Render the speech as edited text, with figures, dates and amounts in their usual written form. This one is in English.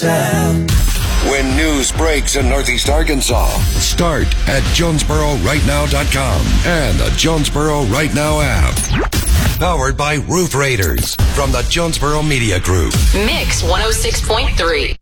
yourself. When news breaks in Northeast Arkansas, start at JonesboroRightNow.com and the Jonesboro Right Now app. Powered by Roof Raiders from the Jonesboro Media Group. Mix 106.3.